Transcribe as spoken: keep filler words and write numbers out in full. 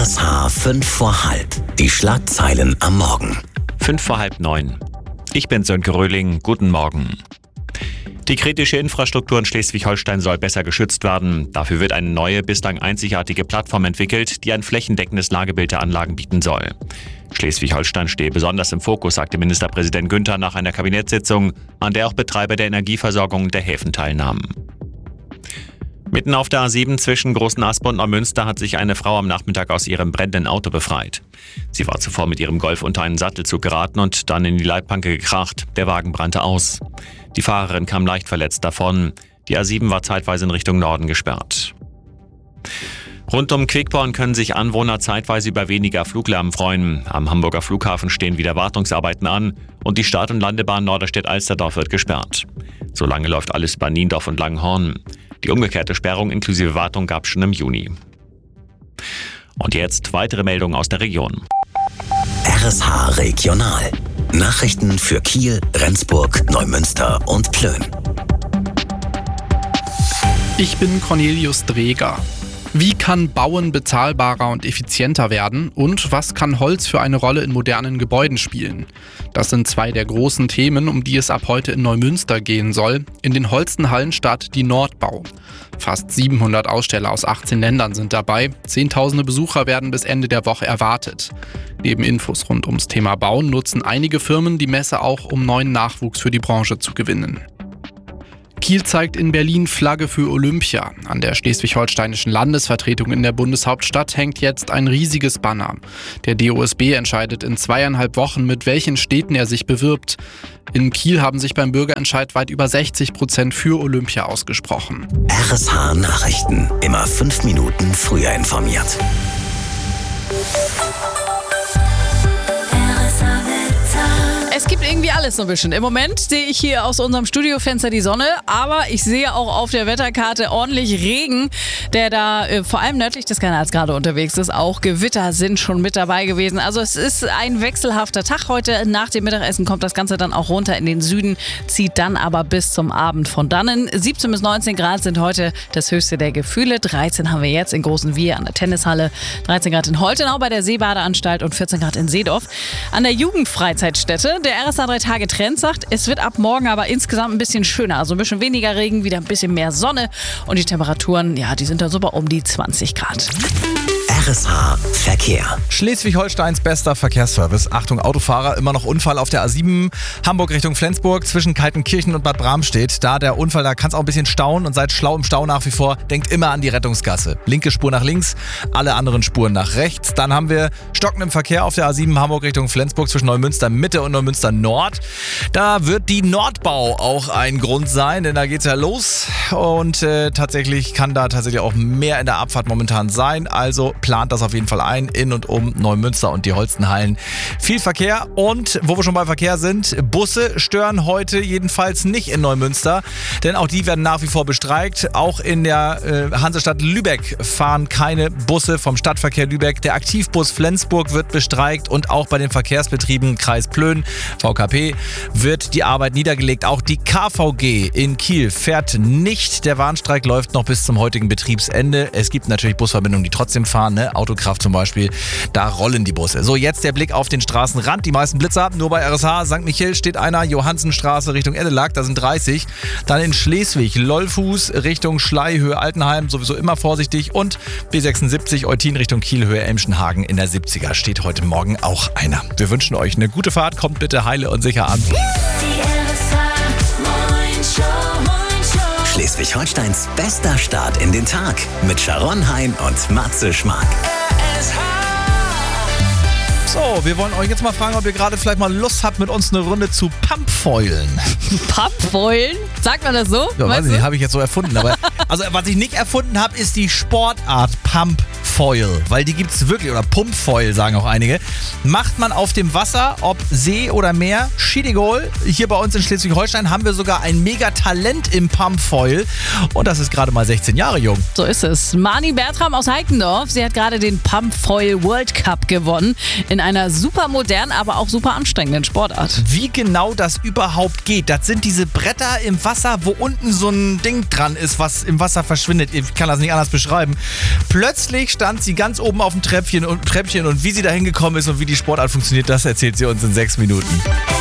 Das Haar fünf vor halb. Die Schlagzeilen am Morgen. Fünf vor halb neun. Ich bin Sönke Röhling. Guten Morgen. Die kritische Infrastruktur in Schleswig-Holstein soll besser geschützt werden. Dafür wird eine neue, bislang einzigartige Plattform entwickelt, die ein flächendeckendes Lagebild der Anlagen bieten soll. Schleswig-Holstein stehe besonders im Fokus, sagte Ministerpräsident Günther nach einer Kabinettssitzung, an der auch Betreiber der Energieversorgung der Häfen teilnahmen. Mitten auf der A sieben zwischen Großen Aspe und Neumünster hat sich eine Frau am Nachmittag aus ihrem brennenden Auto befreit. Sie war zuvor mit ihrem Golf unter einen Sattelzug geraten und dann in die Leitplanke gekracht. Der Wagen brannte aus. Die Fahrerin kam leicht verletzt davon. Die A sieben war zeitweise in Richtung Norden gesperrt. Rund um Quickborn können sich Anwohner zeitweise über weniger Fluglärm freuen. Am Hamburger Flughafen stehen wieder Wartungsarbeiten an und die Start- und Landebahn Norderstedt-Alsterdorf wird gesperrt. Solange läuft alles über Niendorf und Langenhorn. Die umgekehrte Sperrung inklusive Wartung gab es schon im Juni. Und jetzt weitere Meldungen aus der Region. R S H Regional. Nachrichten für Kiel, Rendsburg, Neumünster und Plön. Ich bin Cornelius Dreger. Wie kann Bauen bezahlbarer und effizienter werden? Und was kann Holz für eine Rolle in modernen Gebäuden spielen? Das sind zwei der großen Themen, um die es ab heute in Neumünster gehen soll. In den Holstenhallen startet die Nordbau. Fast siebenhundert Aussteller aus achtzehn Ländern sind dabei. Zehntausende Besucher werden bis Ende der Woche erwartet. Neben Infos rund ums Thema Bauen nutzen einige Firmen die Messe auch, um neuen Nachwuchs für die Branche zu gewinnen. Kiel zeigt in Berlin Flagge für Olympia. An der schleswig-holsteinischen Landesvertretung in der Bundeshauptstadt hängt jetzt ein riesiges Banner. Der D O S B entscheidet in zweieinhalb Wochen, mit welchen Städten er sich bewirbt. In Kiel haben sich beim Bürgerentscheid weit über sechzig Prozent für Olympia ausgesprochen. R S H Nachrichten. Immer fünf Minuten früher informiert. Es gibt irgendwie alles so ein bisschen. Im Moment sehe ich hier aus unserem Studiofenster die Sonne, aber ich sehe auch auf der Wetterkarte ordentlich Regen, der da äh, vor allem nördlich des Kanals gerade unterwegs ist. Auch Gewitter sind schon mit dabei gewesen. Also es ist ein wechselhafter Tag heute. Nach dem Mittagessen kommt das Ganze dann auch runter in den Süden, zieht dann aber bis zum Abend von dannen. siebzehn bis neunzehn Grad sind heute das höchste der Gefühle. dreizehn haben wir jetzt in Großen Wiehe an der Tennishalle, dreizehn Grad in Holtenau bei der Seebadeanstalt und vierzehn Grad in Seedorf. An der Jugendfreizeitstätte, der R S A drei Tage Trend sagt, es wird ab morgen aber insgesamt ein bisschen schöner. Also ein bisschen weniger Regen, wieder ein bisschen mehr Sonne. Und die Temperaturen, ja, die sind dann so bei um die zwanzig Grad. R S H Verkehr. Schleswig-Holsteins bester Verkehrsservice. Achtung, Autofahrer, immer noch Unfall auf der A sieben. Hamburg Richtung Flensburg zwischen Kaltenkirchen und Bad Bramstedt. Da der Unfall, da kann es auch ein bisschen stauen und seid schlau im Stau nach wie vor. Denkt immer an die Rettungsgasse. Linke Spur nach links, alle anderen Spuren nach rechts. Dann haben wir stockenden Verkehr auf der A sieben Hamburg Richtung Flensburg zwischen Neumünster Mitte und Neumünster Nord. Da wird die Nordbau auch ein Grund sein, denn da geht's ja los. Und äh, tatsächlich kann da tatsächlich auch mehr in der Abfahrt momentan sein. Also plant das auf jeden Fall ein, in und um Neumünster und die Holstenhallen. Viel Verkehr und, wo wir schon bei Verkehr sind, Busse stören heute jedenfalls nicht in Neumünster, denn auch die werden nach wie vor bestreikt. Auch in der äh, Hansestadt Lübeck fahren keine Busse vom Stadtverkehr Lübeck. Der Aktivbus Flensburg wird bestreikt und auch bei den Verkehrsbetrieben Kreis Plön, V K P, wird die Arbeit niedergelegt. Auch die K V G in Kiel fährt nicht. Der Warnstreik läuft noch bis zum heutigen Betriebsende. Es gibt natürlich Busverbindungen, die trotzdem fahren, ne? Autokraft zum Beispiel, da rollen die Busse. So, jetzt der Blick auf den Straßenrand. Die meisten Blitzer, nur bei R S H Sankt Michael steht einer, Johannsenstraße Richtung Eddelag, da sind dreißig. Dann in Schleswig, Lollfuß Richtung Schleihöhe Altenheim, sowieso immer vorsichtig. Und B sechsundsiebzig, Eutin Richtung Kielhöhe Emschenhagen in der siebziger steht heute Morgen auch einer. Wir wünschen euch eine gute Fahrt, kommt bitte heile und sicher an. Schleswig-Holsteins bester Start in den Tag mit Sharon Hein und Matze Schmark. So, wir wollen euch jetzt mal fragen, ob ihr gerade vielleicht mal Lust habt, mit uns eine Runde zu Pumpfoilen. Pumpfoilen? Sagt man das so? Ja, weiß ich nicht, habe ich jetzt so erfunden. Aber also, was ich nicht erfunden habe, ist die Sportart Pumpfoil. Weil die gibt es wirklich, oder Pumpfoil sagen auch einige. Macht man auf dem Wasser, ob See oder Meer, Schiedegol. Hier bei uns in Schleswig-Holstein haben wir sogar ein Mega-Talent im Pumpfoil. Und das ist gerade mal sechzehn Jahre jung. So ist es. Mani Bertram aus Heikendorf, sie hat gerade den Pumpfoil World Cup gewonnen. In einer super modernen, aber auch super anstrengenden Sportart. Wie genau das überhaupt geht, das sind diese Bretter im Wasser, wo unten so ein Ding dran ist, was im Wasser verschwindet. Ich kann das nicht anders beschreiben. Plötzlich stand sie ganz oben auf dem Treppchen und, Treppchen und wie sie da hingekommen ist und wie die Sportart funktioniert, das erzählt sie uns in sechs Minuten.